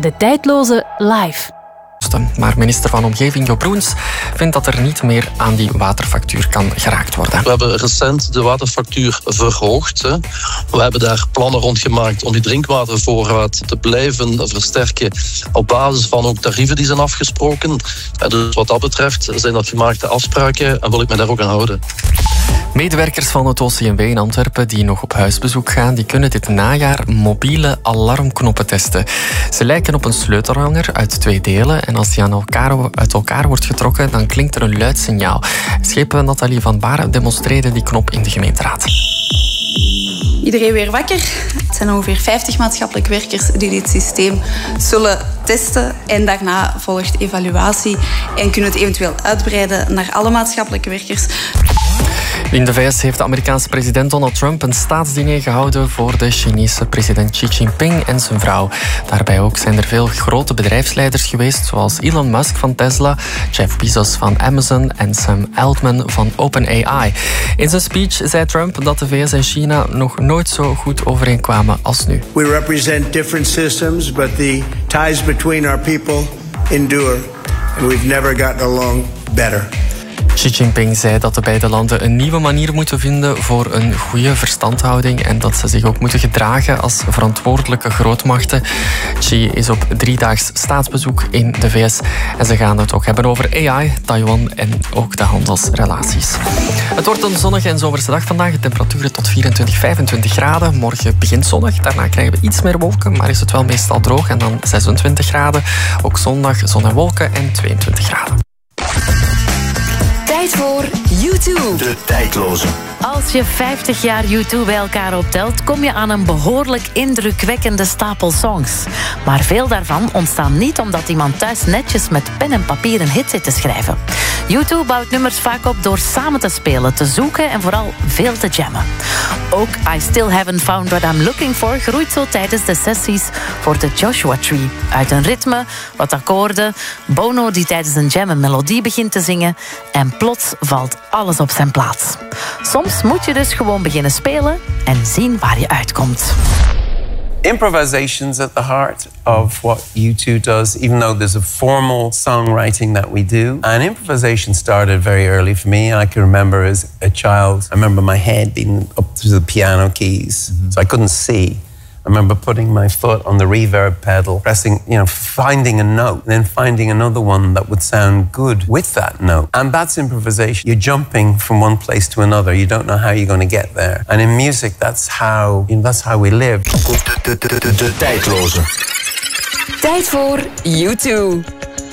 De tijdloze live. Maar minister van Omgeving Joop Roens vindt dat er niet meer aan die waterfactuur kan geraakt worden. We hebben recent de waterfactuur verhoogd. We hebben daar plannen rond gemaakt om die drinkwatervoorraad te blijven versterken op basis van ook tarieven die zijn afgesproken. Dus wat dat betreft zijn dat gemaakte afspraken en wil ik me daar ook aan houden. Medewerkers van het OCMW in Antwerpen die nog op huisbezoek gaan, die kunnen dit najaar mobiele alarmknoppen testen. Ze lijken op een sleutelhanger uit 2 delen en als die uit elkaar wordt getrokken, dan klinkt er een luid signaal. Schepen Nathalie van Baren demonstreerde die knop in de gemeenteraad. Iedereen weer wakker. Het zijn ongeveer 50 maatschappelijk werkers die dit systeem zullen testen. En daarna volgt evaluatie en kunnen het eventueel uitbreiden naar alle maatschappelijke werkers. In de VS heeft de Amerikaanse president Donald Trump een staatsdiner gehouden voor de Chinese president Xi Jinping en zijn vrouw. Daarbij ook zijn er veel grote bedrijfsleiders geweest, zoals Elon Musk van Tesla, Jeff Bezos van Amazon en Sam Altman van OpenAI. In zijn speech zei Trump dat de VS en China nog nooit zo goed overeenkwamen als nu. We represent different systems, but the ties between our people endure. And we've never gotten along better. Xi Jinping zei dat de beide landen een nieuwe manier moeten vinden voor een goede verstandhouding en dat ze zich ook moeten gedragen als verantwoordelijke grootmachten. Xi is op 3-daags staatsbezoek in de VS en ze gaan het ook hebben over AI, Taiwan en ook de handelsrelaties. Het wordt een zonnige en zomerse dag vandaag. De temperaturen tot 24, 25 graden. Morgen begint zonnig, daarna krijgen we iets meer wolken, maar is het wel meestal droog en dan 26 graden. Ook zondag zon en wolken en 22 graden. Tijd voor YouTube. De tijdloze. Als je 50 jaar U2 bij elkaar optelt, kom je aan een behoorlijk indrukwekkende stapel songs. Maar veel daarvan ontstaan niet omdat iemand thuis netjes met pen en papier een hit zit te schrijven. U2 bouwt nummers vaak op door samen te spelen, te zoeken en vooral veel te jammen. Ook I Still Haven't Found What I'm Looking For groeit zo tijdens de sessies voor de Joshua Tree. Uit een ritme, wat akkoorden, Bono die tijdens een jam een melodie begint te zingen en plots valt alles op zijn plaats. Soms moet je dus gewoon beginnen spelen en zien waar je uitkomt. Improvisation's at the heart of what U2 does, even though there's a formal songwriting that we do. And improvisation started very early for me. I can remember as a child, I remember my head being up to the piano keys, so I couldn't see. I remember putting my foot on the reverb pedal, pressing, finding a note, and then finding another one that would sound good with that note. And that's improvisation. You're jumping from one place to another. You don't know how you're going to get there. And in music, that's how we live. De tijdloze. Tijd voor U2.